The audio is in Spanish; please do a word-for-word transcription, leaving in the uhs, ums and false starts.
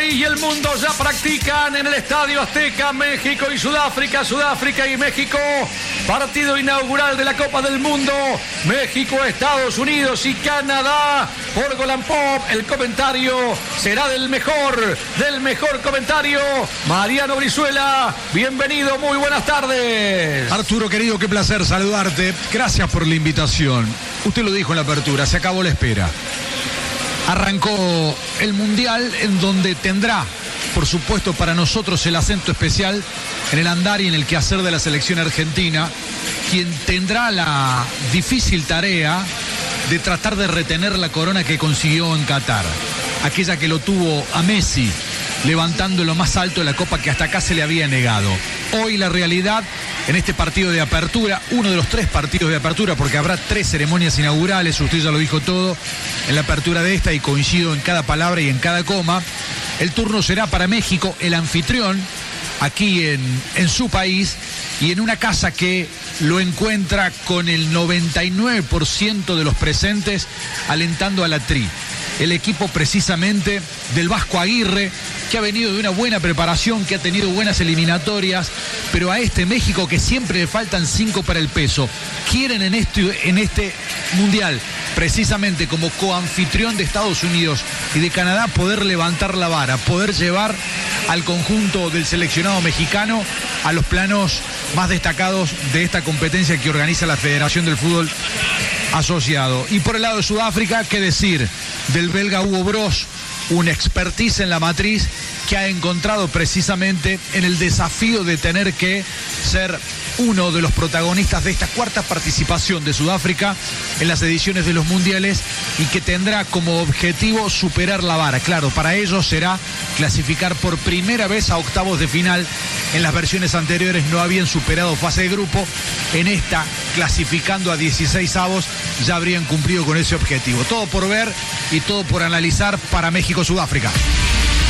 país y el mundo ya practican en el Estadio Azteca, México y Sudáfrica, Sudáfrica y México. Partido inaugural de la Copa del Mundo, México, Estados Unidos y Canadá. Por Golan Pop, el comentario será del mejor, del mejor comentario, Mariano Brizuela. Bienvenido, muy buenas tardes. Arturo, querido, qué placer saludarte. Gracias por la invitación. Usted lo dijo en la apertura, se acabó la espera. Arrancó el Mundial, en donde tendrá, por supuesto, para nosotros el acento especial en el andar y en el quehacer de la selección argentina, quien tendrá la difícil tarea de tratar de retener la corona que consiguió en Qatar, aquella que lo tuvo a Messi levantando lo más alto de la copa que hasta acá se le había negado. Hoy la realidad en este partido de apertura, uno de los tres partidos de apertura, porque habrá tres ceremonias inaugurales, usted ya lo dijo todo en la apertura de esta y coincido en cada palabra y en cada coma. El turno será para México, el anfitrión, aquí en, en su país y en una casa que lo encuentra con el noventa y nueve por ciento de los presentes alentando a la Tri. El equipo precisamente del Vasco Aguirre, que ha venido de una buena preparación, que ha tenido buenas eliminatorias, pero a este México que siempre le faltan cinco para el peso. Quieren en este, en este Mundial, precisamente como coanfitrión de Estados Unidos y de Canadá, poder levantar la vara, poder llevar al conjunto del seleccionado mexicano a los planos más destacados de esta competencia que organiza la Federación del Fútbol Asociado. Y por el lado de Sudáfrica, qué decir del belga Hugo Broos, una expertise en la matriz que ha encontrado precisamente en el desafío de tener que ser uno de los protagonistas de esta cuarta participación de Sudáfrica en las ediciones de los mundiales y que tendrá como objetivo superar la vara. Claro, para ellos será clasificar por primera vez a octavos de final. En las versiones anteriores no habían superado fase de grupo. En esta, clasificando a dieciséis avos, ya habrían cumplido con ese objetivo. Todo por ver y todo por analizar para México-Sudáfrica.